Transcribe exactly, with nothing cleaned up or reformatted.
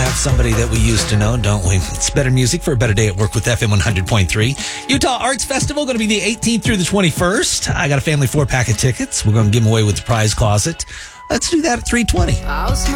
have somebody that we used to know, don't we? It's better music for a better day at work with F M one hundred point three. Utah Arts Festival, going to be the eighteenth through the twenty-first. I got a family four-pack of tickets. We're going to give them away with the prize closet. Let's do that at three twenty.